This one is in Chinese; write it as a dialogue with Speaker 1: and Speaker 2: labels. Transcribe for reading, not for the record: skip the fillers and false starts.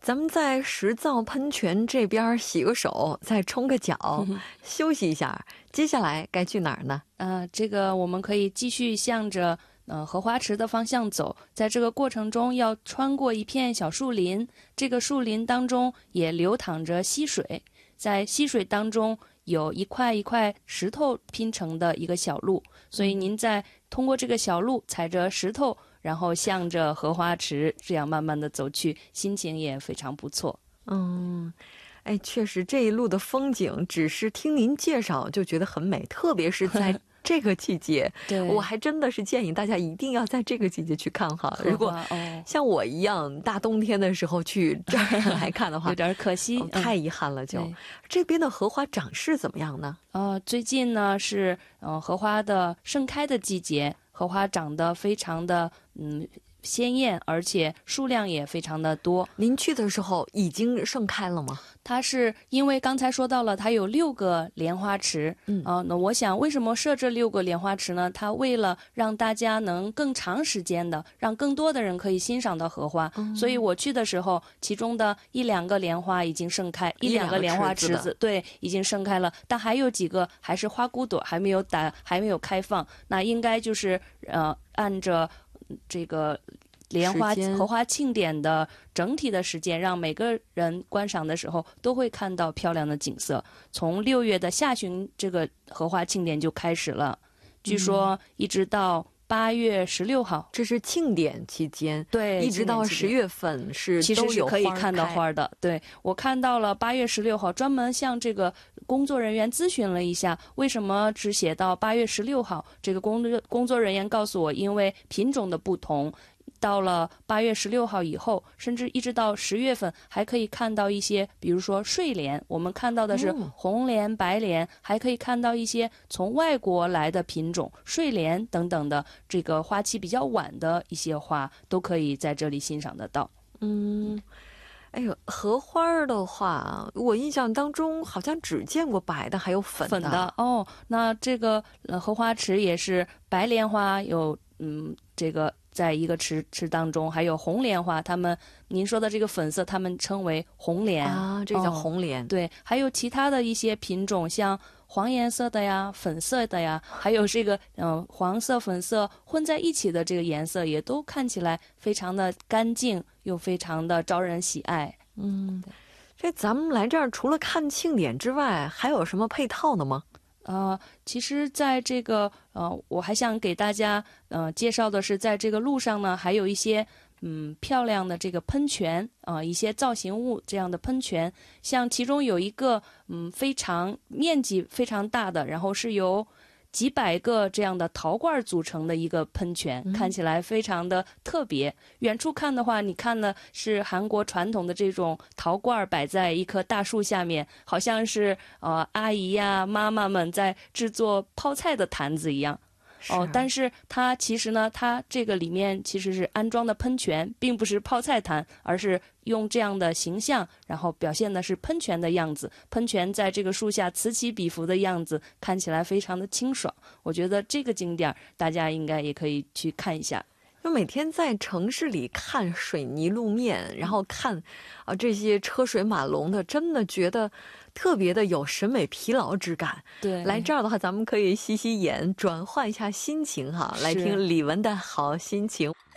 Speaker 1: 咱们在石灶喷泉这边洗个手，再冲个脚，休息一下。接下来该去哪儿呢？
Speaker 2: 这个我们可以继续向着荷花池的方向走，在这个过程中要穿过一片小树林，这个树林当中也流淌着溪水，在溪水当中有一块一块石头拼成的一个小路，所以您在通过这个小路，踩着石头，然后向着荷花池这样慢慢的走去，心情也非常不错。
Speaker 1: 哎，确实这一路的风景只是听您介绍就觉得很美，特别是在这个季节
Speaker 2: 对，
Speaker 1: 我还真的是建议大家一定要在这个季节去看哈。如果像我一样大冬天的时候去这儿来看的话
Speaker 2: 有点可惜，
Speaker 1: 太遗憾了就。这边的荷花长势怎么样呢？
Speaker 2: 最近呢是荷花的盛开的季节，荷花长得非常的鲜艳，而且数量也非常的多。
Speaker 1: 您去的时候已经盛开了吗？
Speaker 2: 它是因为刚才说到了，它有6个莲花池。那我想为什么设这6个莲花池呢？它为了让大家能更长时间的，让更多的人可以欣赏到荷花。所以我去的时候，其中的1-2个莲花已经盛开，1-2个莲花池子，对，已经盛开了。但还有几个还是花骨朵，还没有开放。那应该就是按着这个莲花荷花庆典的整体的时间，让每个人观赏的时候都会看到漂亮的景色。从6月的下旬，这个荷花庆典就开始了，据说一直到8月16号，
Speaker 1: 这是庆典期间，
Speaker 2: 对，
Speaker 1: 一直到10月份是
Speaker 2: 其实是可以看到花的。对，我看到了8月16号，专门向这个工作人员咨询了一下，为什么只写到8月16号？这个工作人员告诉我，因为品种的不同。到了8月16号以后，甚至一直到10月份，还可以看到一些，比如说睡莲，我们看到的是红莲、白莲，还可以看到一些从外国来的品种睡莲等等的，这个花期比较晚的一些花，都可以在这里欣赏得到。
Speaker 1: 哎呦，荷花的话，我印象当中好像只见过白的，还有粉的。
Speaker 2: 那这个荷花池也是白莲花有这个在一个池当中，还有红莲花，您说的这个粉色，他们称为红莲
Speaker 1: 啊，这叫红莲。
Speaker 2: 对，还有其他的一些品种，像黄颜色的呀、粉色的呀，还有这个黄色、粉色混在一起的这个颜色，也都看起来非常的干净，又非常的招人喜爱。
Speaker 1: 这咱们来这儿除了看庆典之外，还有什么配套的吗？
Speaker 2: 其实在这个我还想给大家介绍的是，在这个路上呢，还有一些漂亮的这个喷泉一些造型物这样的喷泉，像其中有一个面积非常大的，然后是由几百个这样的陶罐组成的一个喷泉，看起来非常的特别。远处看的话，你看的是韩国传统的这种陶罐摆在一棵大树下面，好像是阿姨呀、妈妈们在制作泡菜的坛子一样。但是它其实呢，它这个里面其实是安装的喷泉，并不是泡菜坛，而是用这样的形象，然后表现的是喷泉的样子。喷泉在这个树下此起彼伏的样子，看起来非常的清爽。我觉得这个景点大家应该也可以去看一下。
Speaker 1: 就每天在城市里看水泥路面，然后看这些车水马龙的，真的觉得特别的有审美疲劳之感。
Speaker 2: 对，
Speaker 1: 来这儿的话，咱们可以吸吸眼，转换一下心情哈，来听李玟的好心情。